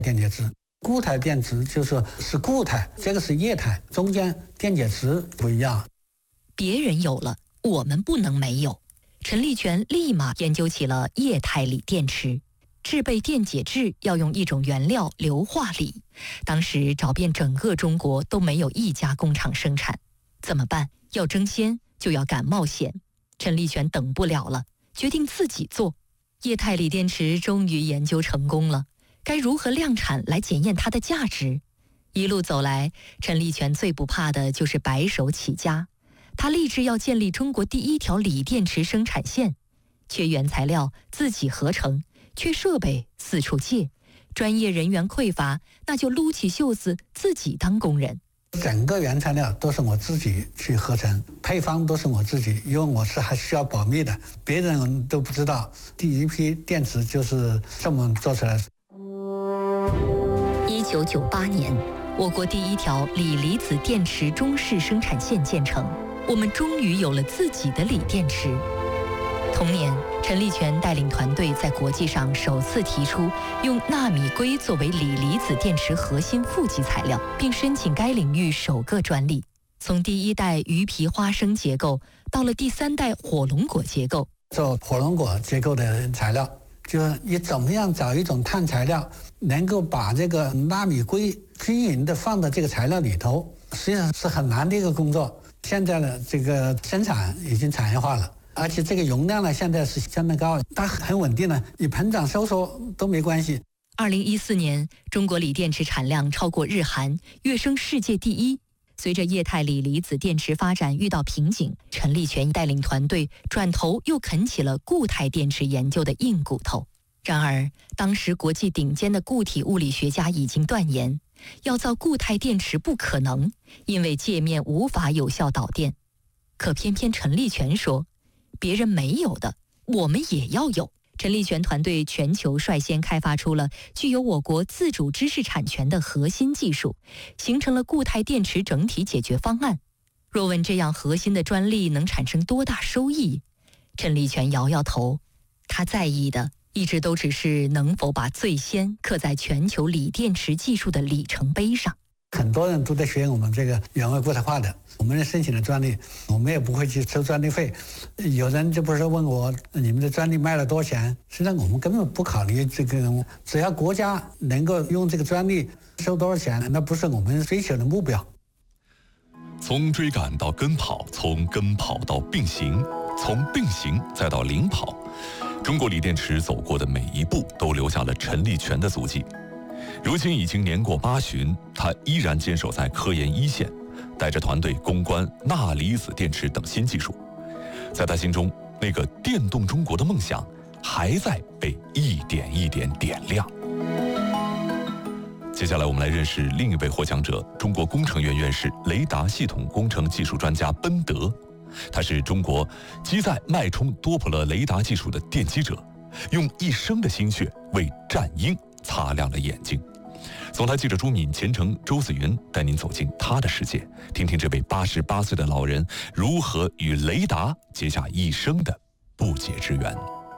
电解质。固态电池是固态，这个是液态，中间电解质不一样。 别人有了，我们不能没有。陈立全立马研究起了液态锂电池。制备电解质要用一种原料硫化锂，当时找遍整个中国都没有一家工厂生产，怎么办？要争先就要敢冒险。陈立全等不了了，决定自己做。液态锂电池终于研究成功了，该如何量产来检验它的价值？一路走来，陈立全最不怕的就是白手起家。他立志要建立中国第一条锂电池生产线，缺原材料自己合成，缺设备四处借，专业人员匮乏，那就撸起袖子自己当工人。 整个原材料都是我自己去合成，配方都是我自己，因为我是还需要保密的，别人都不知道。第一批电池就是这么做出来的。 1998年，我国第一条锂离子电池中式生产线建成，我们终于有了自己的锂电池。同年，陈立全带领团队在国际上首次提出用纳米硅作为锂离子电池核心负极材料，并申请该领域首个专利。从第一代鱼皮花生结构到了第3代火龙果结构， 做火龙果结构的材料，就是你怎么样找一种碳材料，能够把这个纳米硅均匀的放到这个材料里头，实际上是很难的一个工作。现在的这个生产已经产业化了。而且这个容量呢，现在是相当高，它很稳定了，你膨胀收缩都没关系。 2014年，中国锂电池产量超过日韩，跃升世界第一。随着液态锂离子电池发展遇到瓶颈，陈立全带领团队转头又啃起了固态电池研究的硬骨头。然而，当时国际顶尖的固体物理学家已经断言，要造固态电池不可能，因为界面无法有效导电。可偏偏陈立全说，别人没有的，我们也要有。陈立全团队全球率先开发出了具有我国自主知识产权的核心技术，形成了固态电池整体解决方案。若问这样核心的专利能产生多大收益，陈立全摇摇头，他在意的一直都只是能否把最先刻在全球锂电池技术的里程碑上。 很多人都在学我们这个原位固态化的，我们申请的专利，我们也不会去收专利费。有人就不是问我你们的专利卖了多少钱，实际上我们根本不考虑这个，只要国家能够用这个专利收多少钱，那不是我们追求的目标。 从追赶到跟跑，从跟跑到并行，从并行再到领跑，中国锂电池走过的每一步都留下了陈立全的足迹。如今已经年过80旬，他依然坚守在科研一线，带着团队攻关钠离子电池等新技术。在他心中，那个电动中国的梦想还在被一点一点点亮。接下来我们来认识另一位获奖者，中国工程院院士、雷达系统工程技术专家奔德。他是中国机载脉冲多普勒雷达技术的奠基者，用一生的心血为战鹰擦亮了眼睛。总台记者朱敏、钱程、周子云带您走进他的世界，听听这位88岁的老人如何与雷达结下一生的不解之缘。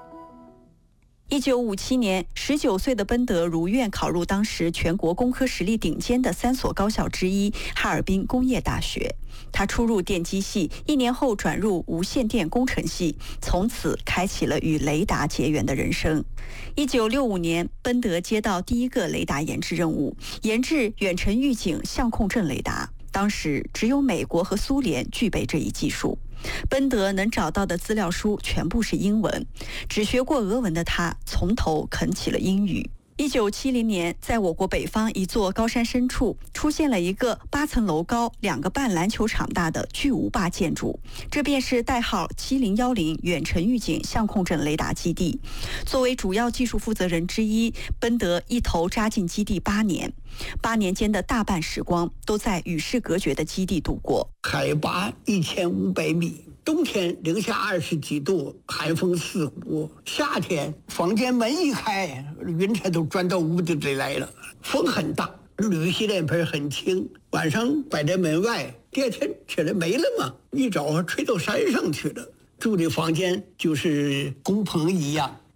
1957年，19岁的奔德如愿考入当时全国工科实力顶尖的3所高校之一哈尔滨工业大学。他初入电机系，1年后转入无线电工程系，从此开启了与雷达结缘的人生。1965年，奔德接到第一个雷达研制任务，研制远程预警相控阵雷达。当时只有美国和苏联具备这一技术。奔德能找到的资料书全部是英文，只学过俄文的他从头啃起了英语。1970年，在我国北方一座高山深处，出现了一个8层楼高、2个半篮球场大的巨无霸建筑，这便是代号7010远程预警相控阵雷达基地。作为主要技术负责人之一，奔德一头扎进基地8年，8年间的大半时光都在与世隔绝的基地度过。 海拔1500米。冬天零下20几度，寒风刺骨；夏天房间门一开，云彩都钻到屋子里来了。风很大，铝洗脸盆很轻，晚上摆在门外，第二天起来没了嘛，一早吹到山上去了。住的房间就是工棚一样，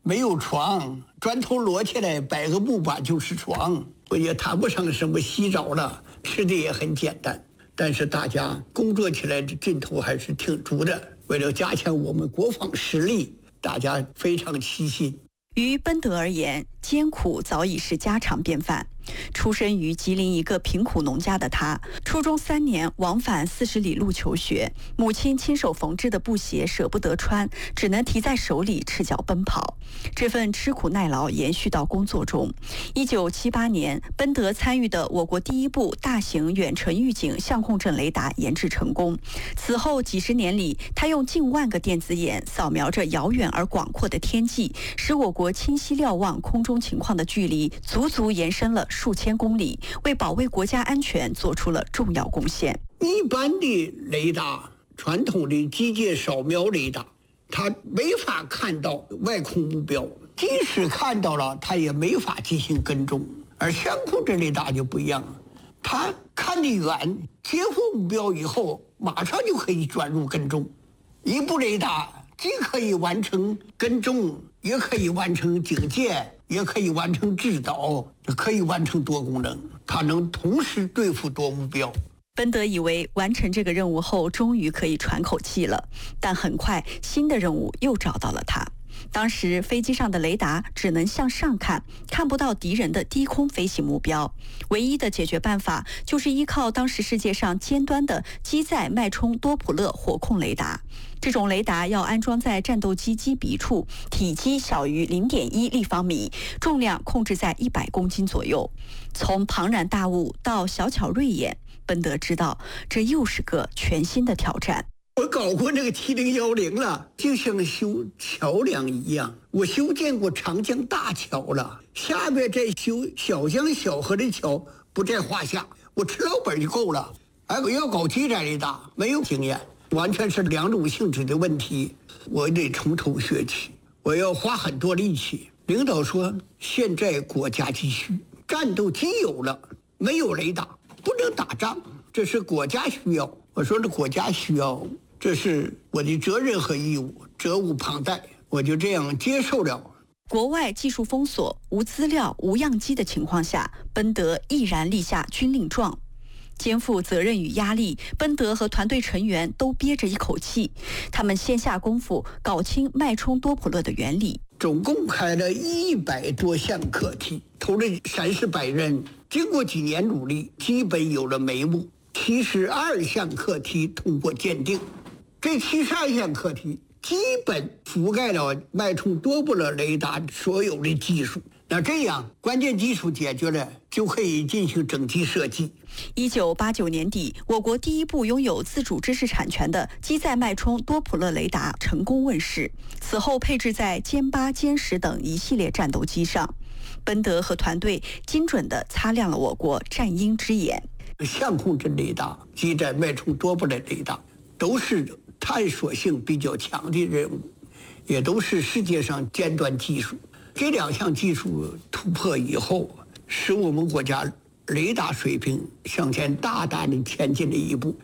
没有床，砖头摞起来摆个木板就是床，我也谈不上什么洗澡了，吃的也很简单。但是大家工作起来的劲头还是挺足的，为了加强我们国防实力，大家非常齐心。 于奔德而言，艰苦早已是家常便饭。出身于吉林一个贫苦农家的他，初中3年往返40里路求学，母亲亲手缝制的布鞋舍不得穿，只能提在手里赤脚奔跑。这份吃苦耐劳延续到工作中。1978年，奔德参与的我国第一部大型远程预警相控阵雷达研制成功。此后几十年里，他用近万个电子眼扫描着遥远而广阔的天际，使我国清晰瞭望空中情况的距离足足延伸了数千公里，为保卫国家安全做出了重要贡献。 一般的雷达，传统的机械扫描雷达，它没法看到外空目标，即使看到了，它也没法进行跟踪。而相控阵雷达就不一样了，它看得远，截获目标以后，马上就可以转入跟踪。一部雷达既可以完成跟踪，也可以完成警戒，也可以完成制导，可以完成多功能，它能同时对付多目标。 奔德以为完成这个任务后，终于可以喘口气了，但很快新的任务又找到了他。当时飞机上的雷达只能向上看，看不到敌人的低空飞行目标。唯一的解决办法就是依靠当时世界上尖端的机载脉冲多普勒火控雷达。这种雷达要安装在战斗机机鼻处，体积小于0.1立方米，重量控制在100公斤左右。从庞然大物到小巧锐眼，奔德知道这又是个全新的挑战。 我搞过那个7010了，就像修桥梁一样，我修建过长江大桥了，下面再修小江小河的桥不在话下，我吃老本就够了。而我要搞机载雷达，没有经验，完全是两种性质的问题，我得从头学起，我要花很多力气。领导说现在国家急需，战斗机有了，没有雷达不能打仗，这是国家需要。我说这国家需要，这是我的责任和义务，责无旁贷，我就这样接受了。 国外技术封锁、无资料、无样机的情况下，奔德毅然立下军令状。肩负责任与压力，奔德和团队成员都憋着一口气，他们先下功夫搞清脉冲多普勒的原理。 总共开了100多项课题，投了30百人，经过几年努力，基本有了眉目。72项课题通过鉴定，这72项课题基本覆盖了脉冲多普勒雷达所有的技术。那这样关键技术解决了，就可以进行整机设计。 1989年底，我国第一部拥有自主知识产权的机载脉冲多普勒雷达成功问世，此后配置在歼8、歼10等一系列战斗机上。奔德和团队精准地擦亮了我国战鹰之眼。 相控阵雷达、机载脉冲多普勒雷达都是探索性比较强的任务，也都是世界上尖端技术。这2项技术突破以后，使我们国家雷达水平向前大大的前进了一步。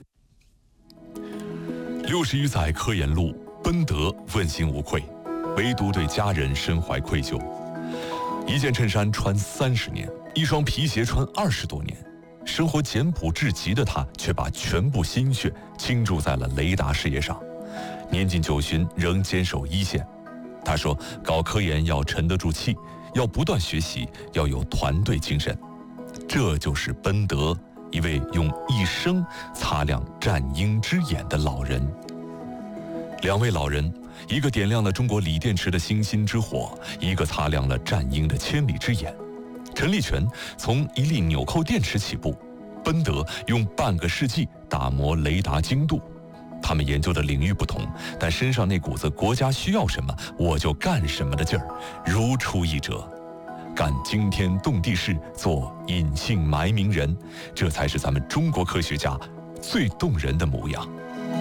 60余载科研路，奔德问心无愧，唯独对家人深怀愧疚。一件衬衫穿30年，一双皮鞋穿20多年，生活简朴至极的他，却把全部心血倾注在了雷达事业上。年近90，仍坚守一线。他说，搞科研要沉得住气，要不断学习，要有团队精神。这就是奔德，一位用一生擦亮战鹰之眼的老人。2位老人，一个点亮了中国锂电池的星星之火，一个擦亮了战鹰的千里之眼。陈立全从一粒纽扣电池起步，奔德用半个世纪打磨雷达精度。他们研究的领域不同，但身上那股子国家需要什么我就干什么的劲儿如出一辙。干惊天动地事，做隐姓埋名人，这才是咱们中国科学家最动人的模样。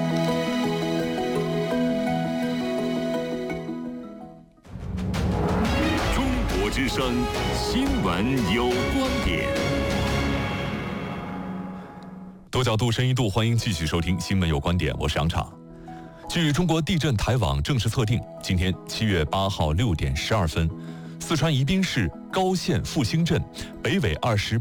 中国之声新闻有观点。 多角度深一度，欢迎继续收听新闻有观点，我是杨畅。 据中国地震台网正式测定，今天7月8号6点12分，四川宜宾市高县复兴镇北纬28